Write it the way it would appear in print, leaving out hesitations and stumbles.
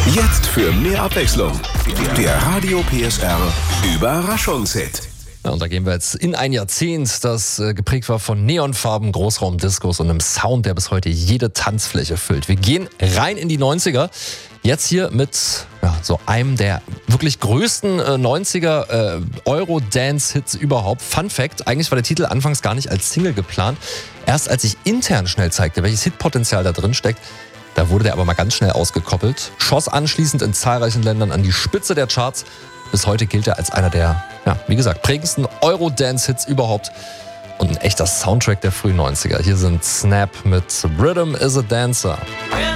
Jetzt für mehr Abwechslung. Der Radio PSR Überraschungshit. Ja, und da gehen wir jetzt in ein Jahrzehnt, das geprägt war von Neonfarben, Großraumdiskos und einem Sound, der bis heute jede Tanzfläche füllt. Wir gehen rein in die 90er. Jetzt hier mit so einem der wirklich größten 90er Euro-Dance-Hits überhaupt. Fun Fact, eigentlich war der Titel anfangs gar nicht als Single geplant. Erst als sich intern schnell zeigte, welches Hitpotenzial da drin steckt, da wurde der aber mal ganz schnell ausgekoppelt. Schoss anschließend in zahlreichen Ländern an die Spitze der Charts. Bis heute gilt er als einer der, wie gesagt, prägendsten Euro-Dance-Hits überhaupt. Und ein echter Soundtrack der frühen 90er. Hier sind Snap mit Rhythm is a Dancer.